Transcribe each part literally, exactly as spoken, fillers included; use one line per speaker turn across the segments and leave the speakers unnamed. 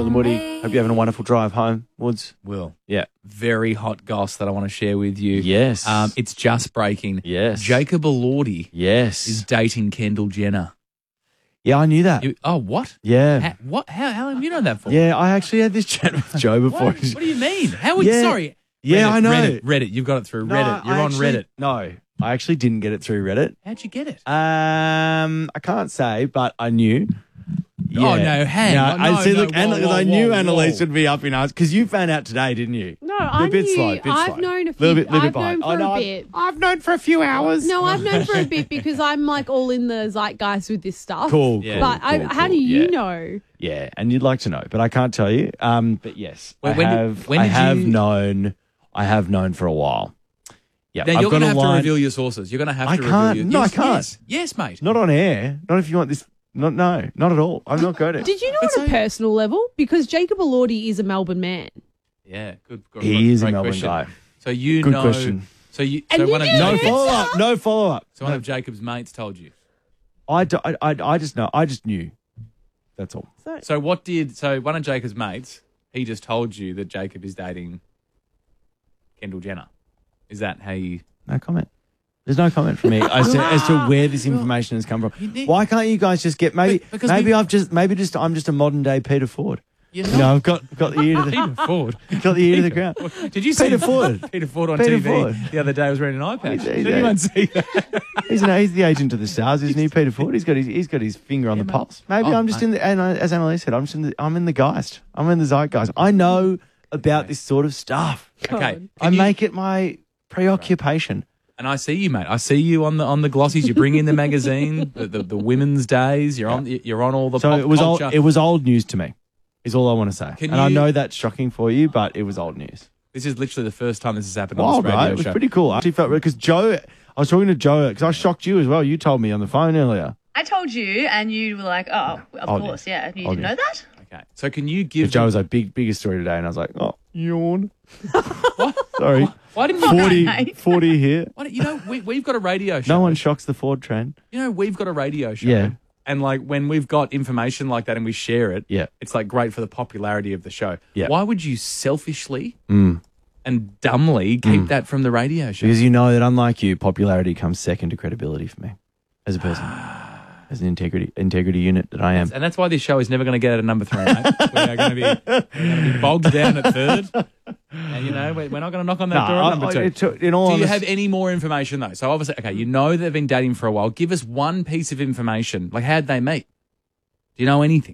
the Moody. Hope you're having a wonderful drive home, Woods.
Will.
Yeah.
Very hot goss that I want to share with you.
Yes.
Um, it's just breaking.
Yes.
Jacob Elordi
Yes.
is dating Kendall Jenner.
Yeah, I knew that.
You, oh, what?
Yeah.
How, what? How, how long have you known that for?
Yeah, I actually had this chat with Joe before.
What, what do you mean? How would
Yeah.
sorry?
Yeah,
Reddit,
I know.
Reddit, Reddit, you've got it through
No,
Reddit. You're
I
on
actually-
Reddit.
No, I actually didn't get it through Reddit.
How'd you get it?
Um, I can't say, but I knew.
Oh, no, hang
No,
on.
I
No,
see.
no,
Look, Anna,
whoa,
'cause I
whoa,
knew
whoa,
Annalise
whoa.
would be up in arms because you found out today, didn't you?
No, I
a bit
knew.
slow, bit
I've
slow.
known a few.
Little bit, little
I've
bit behind.
known for
I know,
a
I've-
bit.
I've known for a few hours.
No, I've known for a bit because I'm like all in the zeitgeist with this stuff.
Cool,
Yeah.
cool,
But I,
cool,
how
cool.
do you
Yeah.
know?
Yeah, and you'd like to know, but I can't tell you. Um, but yes,
When-
I
when did-
have.
when
I
did
have
you-
known. I have known for a while. Yeah,
Now,
I've
you're
got
going to
a
have to
line-
reveal your sources. You're going to have
I
to
can't.
reveal your
No, I
yes,
can't.
Yes, yes, mate.
Not on air. Not if you want this. Not no, not at all. I'm not going to.
Did you know
But
on a
so-
personal level? Because Jacob Elordi is a Melbourne man.
Yeah, good. good
He is a
great
Melbourne
question.
guy.
So you
Good
know.
question.
So you.
And
so
you
one of
didn't
No
Jacob's,
answer?
follow up. No follow up.
So one of Jacob's mates told you.
I, do- I, I, I just know. I just knew. That's all.
So what did? So one of Jacob's mates, he just told you that Jacob is dating Kendall Jenner. Is that how you?
No comment. There's no comment from me as to, as to where this information has come from.
need-
Why can't you guys just get maybe?
Be- because
maybe
we-
I've just maybe just I'm just a modern day Peter Ford.
You're
You know, I've got got the ear to the
Peter Ford.
got the ear to the ground.
Did you see
Peter Ford.
Peter Ford on
Peter
T V
Ford.
the other day? I was wearing an eye patch.
He's-
Did
he's-
anyone see that?
He's, an, he's the agent of the stars, isn't he, Peter Ford? He's got his he's got his finger on
Yeah,
the
mate.
pulse. Maybe
Oh,
I'm just
mate.
in the and I, as Annalise said, I'm just in the I'm in the geist. I'm in the zeitgeist. I know about this sort of stuff.
Okay.
God.
I
Can you-
make it my preoccupation.
And I see you, mate. I see you on the on the glossies. You bring in the magazine, the, the, the women's days. You're on you're on all the
So
pop
it was old,
culture.
it was old news to me. Is all I want to say.
Can
and I
you-
know that's shocking for you, but it was old news.
This is literally the first time this has happened on
Wild,
this radio
right? It was
show.
pretty cool. I actually felt because Joe, I was talking to Joe because I shocked you as well. You told me on the phone earlier.
I told you, and you were like, "Oh, of
Oh,
course, yeah." You
Oh,
didn't
yeah.
know that?
Okay. So can you
But
give
Joe
me-
was like, big, biggest story today, and I was like, oh, yawn. Sorry,
Why didn't you?
forty,
mate.
forty here.
Why don't, you know, we, we've got a radio show.
No one shocks the Ford trend.
You know, we've got a radio show.
Yeah.
And like when we've got information like that and we share it,
Yeah.
it's like great for the popularity of the show.
Yeah.
Why would you selfishly
Mm.
and dumbly keep that from the radio show?
Because you know that unlike you, popularity comes second to credibility for me as a person, as an integrity integrity unit that I am.
And that's why this show is never going to get out of number three, mate. We are going to be, we're going to be bogged down at third. And, you know, we're we're not going to knock on that
No,
door at
I-
number
I-
two.
it took- in all
Do you
honest-
have any more information, though? So, obviously, okay, you know they've been dating for a while. Give us one piece of information. Like, how'd they meet? Do you know anything?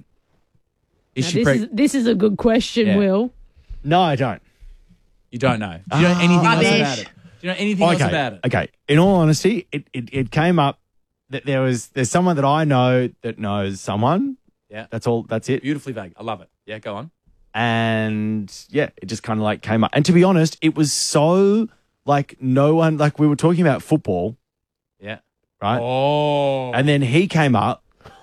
Is
Now,
she
this,
preg-
is, this is a good question,
Yeah.
Will.
No, I don't.
You don't know. Do you know anything else
Rubbish.
about it? Do you know anything else
Okay,
about it?
okay. In all honesty, it, it, it came up that there was there's someone that I know that knows someone.
Yeah.
That's all. That's it.
Beautifully vague. I love it. Yeah, go on.
And yeah, it just kind of like came up. And to be honest, it was so like no one like we were talking about football,
Yeah.
right?
Oh.
And then he came up,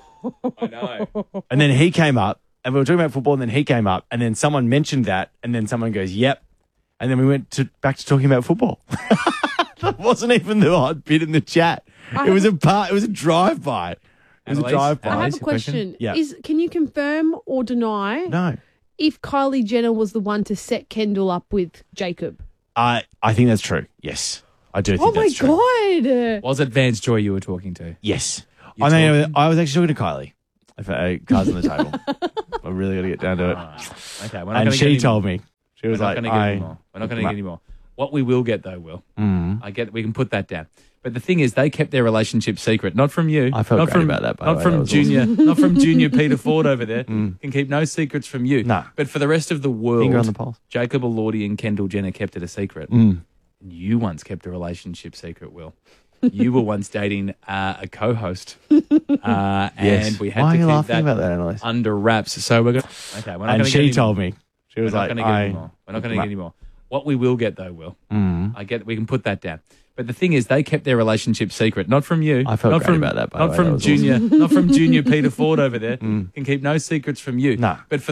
I know.
and then he came up, and we were talking about football, and then he came up, and then someone mentioned that, and then someone goes, "Yep," and then we went to back to talking about football. That wasn't even the odd bit in the chat.
I
It was
have-
a part. It was a drive by. It was a
Annalise?
drive by.
I have
Annalise,
a
your
question.
Yeah.
Is Can you confirm or deny
No,
if Kylie Jenner was the one to set Kendall up with Jacob?
I I think that's true. Yes, I do think
Oh my
that's true.
God.
Was it Vance Joy you were talking to?
Yes.
You're
I mean, I was,
talking?
I was actually talking to Kylie. If I, cards on the table. I really got to get down to it.
Okay, we're not
And
gonna
she
get any
told
more.
me. She
We're
was
not
like,
going to get any
I,
more. We're not going to get any more. What we will get, though, Will,
Mm.
I get. We can put that down. But the thing is, they kept their relationship secret, not from you.
I felt
not
great
from,
about that, by the
Not
way.
from
That was
junior, not from junior Peter Ford over there.
Mm.
Can keep no secrets from you.
No.
But for the rest of the world,
Finger on the pulse.
Jacob Elordi and Kendall Jenner kept it a secret.
Mm.
And you once kept a relationship secret, Will. You were once dating uh, a co-host, uh, and
Yes.
we had
Why
to
are you
keep
laughing
that
about that, Annalise?
under wraps. So we're going. Okay, we're not
And
going to get
she
any
told
more.
me. She
We're
was
not
like,
going to get
I,
any more. We're not going to get any more. What we will get, though, Will,
Mm.
I get. We can put that down. But the thing is, they kept their relationship secret, not from you.
I felt
not
great
from,
about that, by the
Not
way.
from
That was
junior, not from junior Peter Ford over there.
Mm.
Can keep no secrets from you.
No.
But for